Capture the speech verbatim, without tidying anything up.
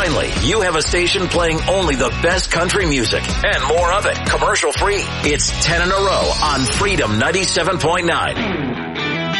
Finally, you have a station playing only the best country music and more of it commercial free. It's ten in a row on Freedom ninety-seven point nine.